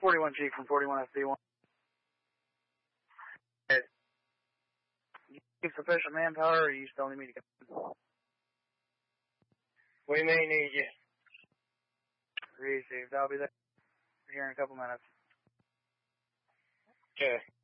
41G from 41FB1. You need sufficient manpower, or you still need me to come? We may need you. Received. I'll be there here in a couple minutes. Okay.